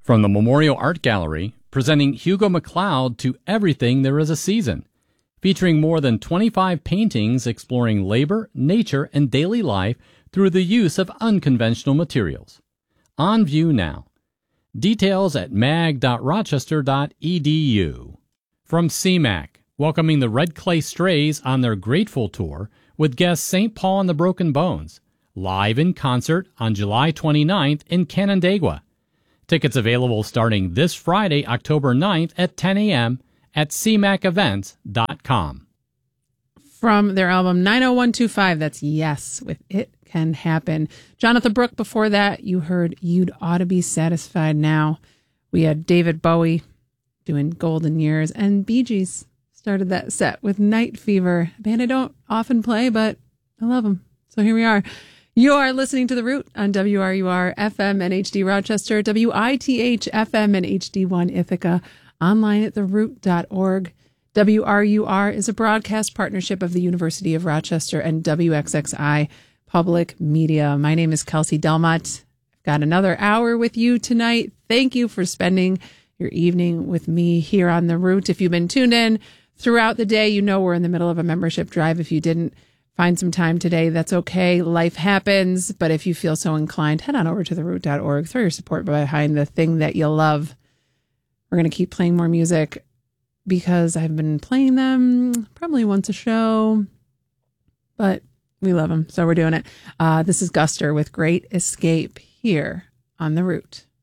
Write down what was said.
From the Memorial Art Gallery, presenting Hugo MacLeod to Everything There Is a Season, featuring more than 25 paintings exploring labor, nature, and daily life through the use of unconventional materials. On view now. Details at mag.rochester.edu. From CMAC, welcoming the Red Clay Strays on their Grateful Tour with guests St. Paul and the Broken Bones, live in concert on July 29th in Canandaigua. Tickets available starting this Friday, October 9th at 10 a.m. at cmacevents.com. From their album 90125, that's Yes with It Can Happen. Jonathan Brooke, before that, you heard You'd Ought to Be Satisfied Now. We had David Bowie doing Golden Years, and Bee Gees started that set with Night Fever, a band I don't often play, but I love them. So here we are. You are listening to The Root on WRUR FM and HD Rochester, WITH FM and HD1 Ithaca, online at theroot.org. WRUR is a broadcast partnership of the University of Rochester and WXXI Public Media. My name is Kelsey Delmott. I've got another hour with you tonight. Thank you for spending your evening with me here on The Root. If you've been tuned in throughout the day, you know we're in the middle of a membership drive. If you didn't find some time today, that's okay. Life happens. But if you feel so inclined, head on over to theroot.org. Throw your support behind the thing that you love. We're going to keep playing more music because I've been playing them probably once a show, but we love them, so we're doing it. This is Guster with Great Escape here on The Root.